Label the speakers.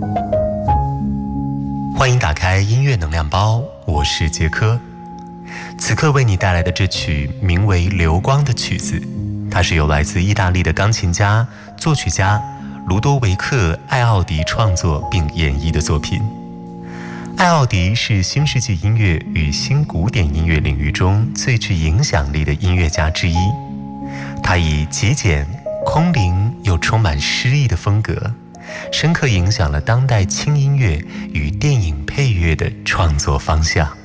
Speaker 1: 欢迎打开音乐能量包，我是杰科。此刻为你带来的这曲名为《流光》的曲子，它是由来自意大利的钢琴家、作曲家卢多维克·艾奥迪创作并演绎的作品。艾奥迪是新世纪音乐与新古典音乐领域中最具影响力的音乐家之一。他以极简、空灵又充满诗意的风格，深刻影响了当代轻音乐与电影配乐的创作方向。